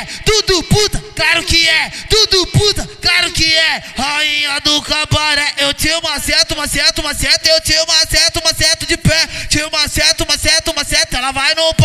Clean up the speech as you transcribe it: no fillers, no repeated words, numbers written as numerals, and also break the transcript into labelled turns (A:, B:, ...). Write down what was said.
A: tudo puta, claro que é, tudo puta, claro que é. Rainha do cabaré, eu te maceto, eu te maceto de pé, te maceto, ela vai no